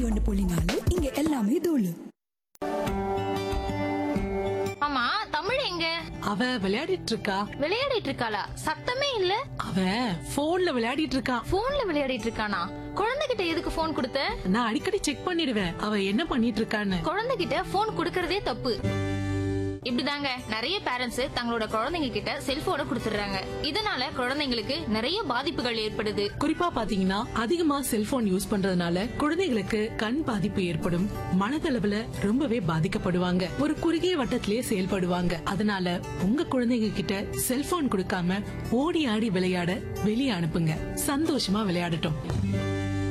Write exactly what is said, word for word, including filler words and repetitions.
ஒன்று புள்ளி நாலு இங்க எல்லாமே தூளு. ஆமா, தமிழ் எங்க? அவ விளையாடிட்டு இருக்கா. விளையாடிட்டு இருக்காளா? சத்தமே இல்ல. அவ போன்ல விளையாடிட்டு இருக்கா. போன்ல விளையாடிட்டு இருக்கானா? குழந்தைகிட்ட எதுக்கு போன் கொடுத்த? நான் அடிக்கடி செக் பண்ணிடுவேன் அவ என்ன பண்ணிட்டு இருக்கான்னு. குழந்தைகிட்ட போன் கொடுக்கறதே தப்பு. இப்படிதாங்க நிறைய பேரண்ட்ஸ் தங்களோட குழந்தைங்க கிட்ட செல்போனை கொடுத்துடுறாங்க. இதனால குழந்தைங்களுக்கு நிறைய பாதிப்புகள் ஏற்படுது. குறிப்பா பாத்தீங்கன்னா அதிகமா செல்போன் யூஸ் பண்றதுனால குழந்தைகளுக்கு கண் பாதிப்பு ஏற்படும், மனதளவுல ரொம்பவே பாதிக்கப்படுவாங்க, ஒரு குறுகிய வட்டத்திலேயே செயல்படுவாங்க. அதனால உங்க குழந்தைங்க கிட்ட செல்போன் கொடுக்காம ஓடி ஆடி விளையாட வெளியே அனுப்புங்க. சந்தோஷமா விளையாடட்டும்.